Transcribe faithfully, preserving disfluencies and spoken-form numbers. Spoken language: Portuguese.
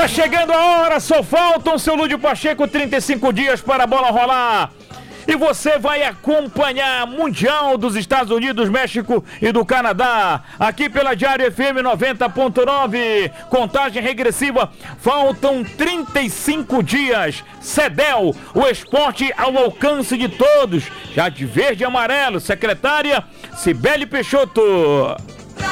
Tá chegando a hora, só faltam, seu Lúdio Pacheco, trinta e cinco dias para a bola rolar. E você vai acompanhar Mundial dos Estados Unidos, México e do Canadá, aqui pela Diário F M noventa ponto nove. Contagem regressiva, faltam trinta e cinco dias. Cedel, o esporte ao alcance de todos. Já de verde e amarelo, secretária Cibele Peixoto.